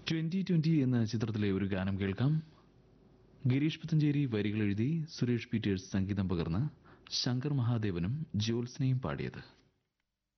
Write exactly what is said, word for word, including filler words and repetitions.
Twenty twenty എന്ന ചിത്രത്തിലെ ഒരു ഗാനം കേൾക്കാം. ഗിരീഷ് പുത്തഞ്ചേരി വരികൾ എഴുതി സുരേഷ് പീറ്റേഴ്സ് സംഗീതം പകർന്ന് ശങ്കർ മഹാദേവനും ജ്യോത്സ്നയും പാടിയത്.